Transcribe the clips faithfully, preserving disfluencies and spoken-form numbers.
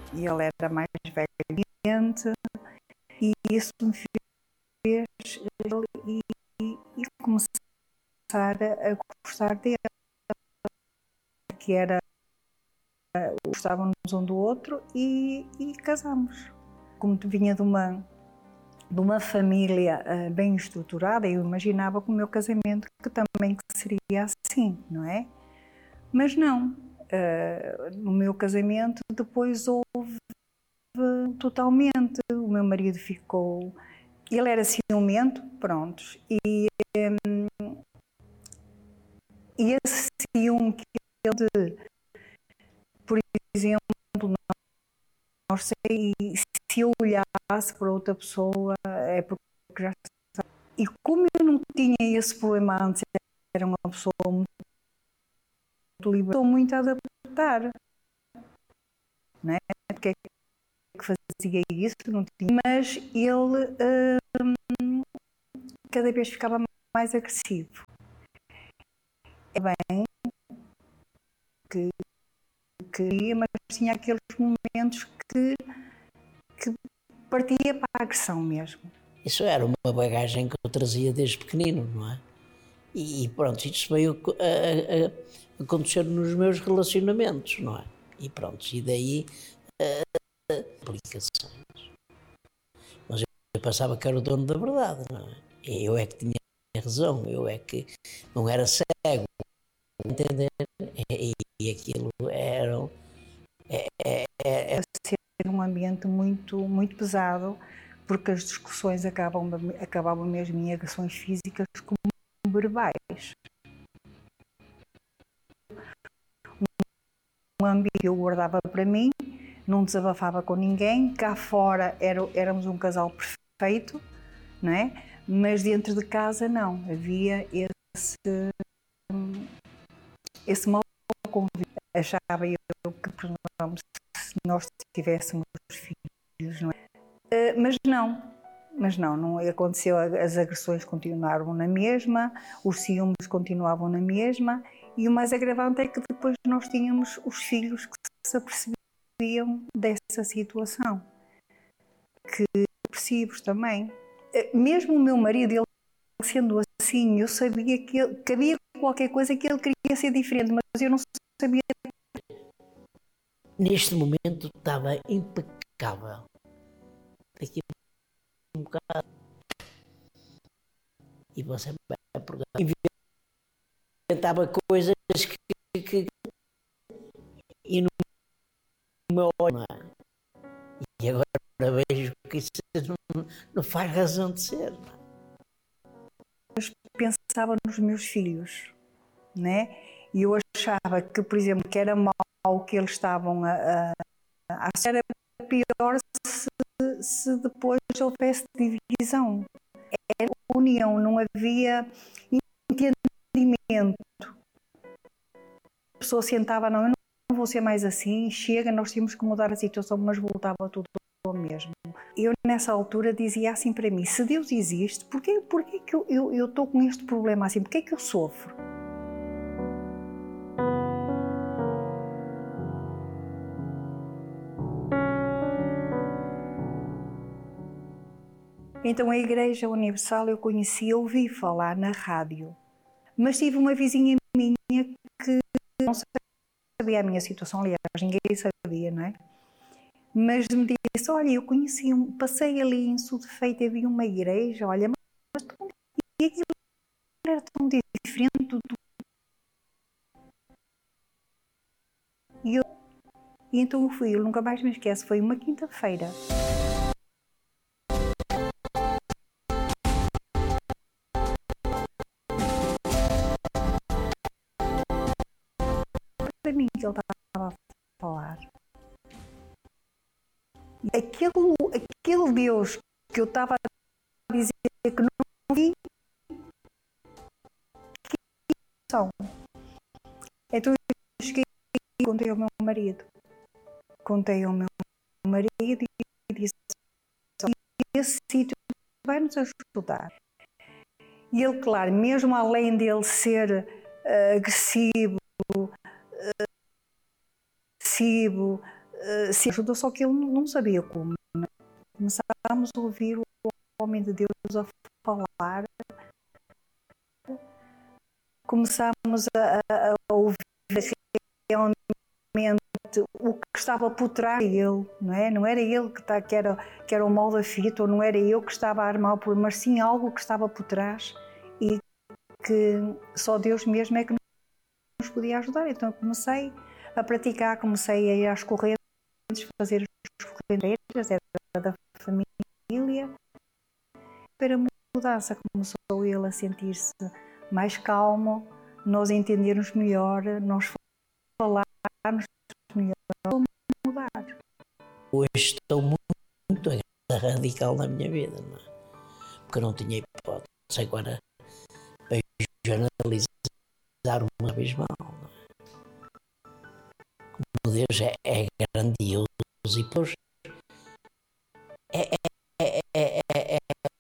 e ele era mais velho, e isso me fez ele e, e, e começar a, a gostar dele, que era, gostávamos um do outro e, e casámos. Como vinha de uma, de uma família uh, bem estruturada, eu imaginava que o meu casamento que também seria assim, não é? Mas não, uh, no meu casamento depois houve totalmente, o meu marido ficou, ele era ciumento, pronto, e, um, e esse ciúme que ele, por exemplo, não sei, se eu olhasse para outra pessoa, é porque já sabe. E como eu não tinha esse problema antes, era uma pessoa muito livre, estou muito a adaptar, não é? Porque é que fazia isso, não tinha, mas ele hum, cada vez ficava mais agressivo. É bem que queria, mas tinha aqueles momentos que, que partia para a agressão mesmo. Isso era uma bagagem que eu trazia desde pequenino, não é? E pronto, isso veio a, a, a acontecer nos meus relacionamentos, não é? E pronto, e daí uh, aplicações. Mas eu pensava que era o dono da verdade, não é? Eu é que tinha razão, eu é que não era cego, entender? E, e aquilo era é, é, é, é ser um ambiente muito, muito pesado, porque as discussões acabam, acabavam mesmo em agressões físicas como verbais. Um ambiente que eu guardava para mim, não desabafava com ninguém, cá fora era, éramos um casal perfeito, não é? Mas dentro de casa não, havia esse, esse mau convívio. Achava eu que se nós tivéssemos filhos, não é? Uh, mas não, mas não, não aconteceu, as agressões continuaram na mesma, os ciúmes continuavam na mesma, e o mais agravante é que depois nós tínhamos os filhos que se apercebiam dessa situação, que depressivos também. Mesmo o meu marido, ele sendo assim, eu sabia que, ele, que havia qualquer coisa que ele queria ser diferente, mas eu não sabia. Neste momento estava impecável. Daqui um bocado. E você vai por inventava coisas que, que, que e no meu olho, e agora vejo que isso não, não faz razão de ser. Eu pensava nos meus filhos, né? E eu achava que, por exemplo, que era mau o que eles estavam a, a, a era pior se, se depois houvesse divisão. Era união, não havia entendimento. A pessoa sentava, não, eu não vou ser mais assim, chega, nós temos que mudar a situação, mas voltava tudo ao mesmo. Eu nessa altura dizia assim para mim, se Deus existe, porquê, porquê que eu estou com este problema assim, porquê que eu sofro? Então a Igreja Universal eu conheci, ouvi falar na rádio, mas tive uma vizinha minha que não sabia a minha situação, aliás, ninguém sabia, não é? Mas me disse, olha, eu conheci, um, passei ali em Sudefeito, havia uma igreja, olha, mas e aquilo era tão diferente do... E, eu, e então eu fui, eu nunca mais me esqueço, foi uma quinta-feira. Para mim que ele estava a falar. Aquele, aquele Deus que eu estava a dizer que não vi, que são. Então eu cheguei e contei ao meu marido. Contei ao meu marido e disse, esse sítio vai nos ajudar. E ele, claro, mesmo além dele ser uh, agressivo, uh, agressivo, uh, se ajudou, só que ele não sabia como. Né? Começámos a ouvir o homem de Deus a falar, começámos a, a ouvir realmente o que estava por trás dele, não é? Não era ele que, tá, que, era, que era o mal da fita, ou não era eu que estava a armar o problema, mas sim algo que estava por trás e que só Deus mesmo é que nos podia ajudar. Então eu comecei a praticar, comecei a ir às correntes, fazer as correntes, era da família. Para a mudança começou ele a sentir-se mais calmo, nós entendermos melhor, nós falarmos melhor, mudar. Hoje estou muito, muito radical na minha vida, não é? Porque eu não tinha hipótese. Agora vejo analisar uma vez mal, não é? Como Deus é, é grandioso e depois é, é, é, é, é, é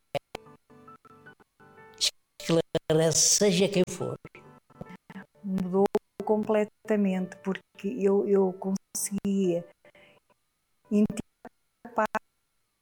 esclarece, seja quem for. Mudou completamente, porque eu, eu conseguia entender